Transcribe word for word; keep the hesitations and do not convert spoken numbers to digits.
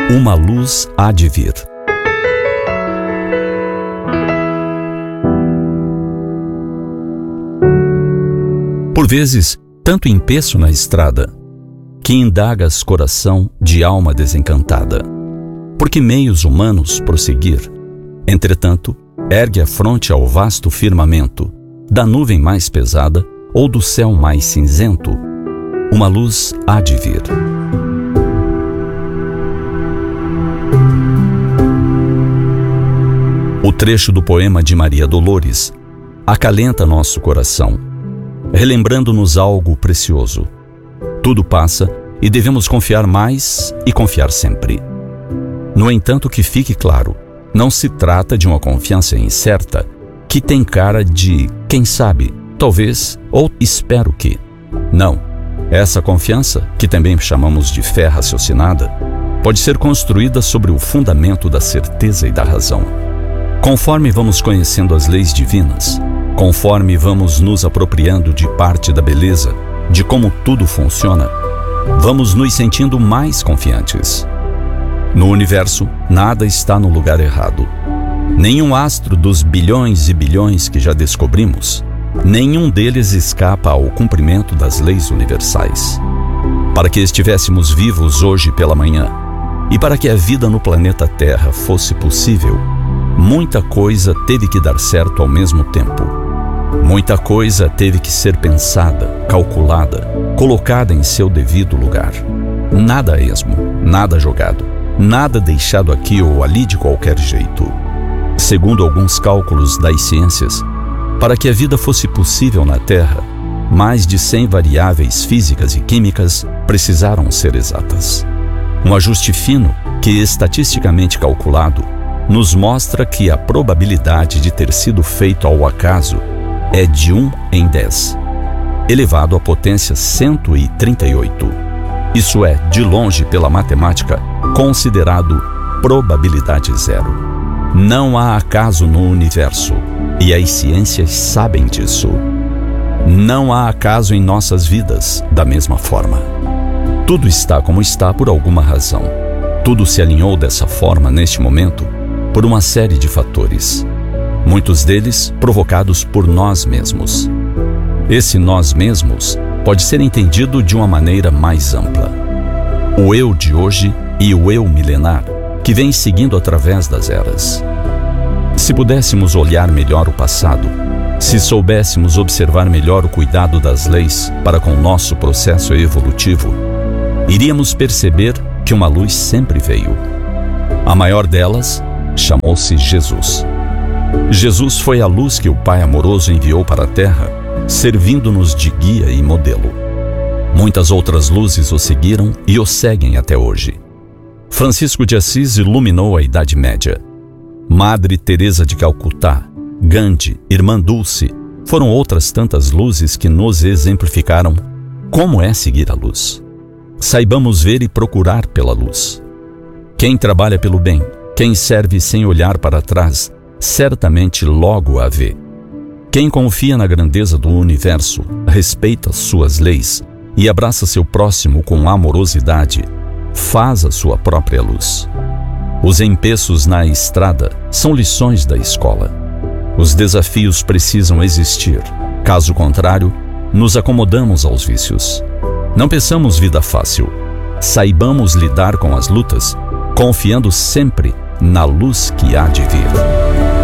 Uma luz há de vir. Por vezes, tanto empeço na estrada, que indagas coração de alma desencantada. Por que meios humanos prosseguir? Entretanto, ergue a fronte ao vasto firmamento, da nuvem mais pesada ou do céu mais cinzento, uma luz há de vir. O trecho do poema de Maria Dolores acalenta nosso coração, relembrando-nos algo precioso. Tudo passa e devemos confiar mais e confiar sempre. No entanto, que fique claro, não se trata de uma confiança incerta que tem cara de quem sabe, talvez ou espero que. Não, essa confiança, que também chamamos de fé raciocinada, pode ser construída sobre o fundamento da certeza e da razão. Conforme vamos conhecendo as leis divinas, conforme vamos nos apropriando de parte da beleza, de como tudo funciona, vamos nos sentindo mais confiantes. No universo, nada está no lugar errado. Nenhum astro dos bilhões e bilhões que já descobrimos, nenhum deles escapa ao cumprimento das leis universais. Para que estivéssemos vivos hoje pela manhã, e para que a vida no planeta Terra fosse possível, muita coisa teve que dar certo ao mesmo tempo. Muita coisa teve que ser pensada, calculada, colocada em seu devido lugar. Nada a esmo, nada jogado, nada deixado aqui ou ali de qualquer jeito. Segundo alguns cálculos das ciências, para que a vida fosse possível na Terra, mais de cem variáveis físicas e químicas precisaram ser exatas. Um ajuste fino que, estatisticamente calculado, nos mostra que a probabilidade de ter sido feito ao acaso é de um em dez, elevado à potência cento e trinta e oito. Isso é, de longe pela matemática, considerado probabilidade zero. Não há acaso no universo, e as ciências sabem disso. Não há acaso em nossas vidas, da mesma forma. Tudo está como está por alguma razão. Tudo se alinhou dessa forma neste momento por uma série de fatores, muitos deles provocados por nós mesmos. Esse nós mesmos pode ser entendido de uma maneira mais ampla. O eu de hoje e o eu milenar, que vem seguindo através das eras. Se pudéssemos olhar melhor o passado, se soubéssemos observar melhor o cuidado das leis para com o nosso processo evolutivo, iríamos perceber que uma luz sempre veio. A maior delas chamou-se Jesus. Jesus foi a luz que o Pai amoroso enviou para a Terra, servindo-nos de guia e modelo. Muitas outras luzes o seguiram e o seguem até hoje. Francisco de Assis iluminou a Idade Média. Madre Teresa de Calcutá, Gandhi, Irmã Dulce, foram outras tantas luzes que nos exemplificaram como é seguir a luz. Saibamos ver e procurar pela luz. Quem trabalha pelo bem, quem serve sem olhar para trás, certamente logo a vê. Quem confia na grandeza do universo, respeita suas leis e abraça seu próximo com amorosidade, faz a sua própria luz. Os empeços na estrada são lições da escola. Os desafios precisam existir. Caso contrário, nos acomodamos aos vícios. Não peçamos vida fácil. Saibamos lidar com as lutas, confiando sempre na luz que há de vir.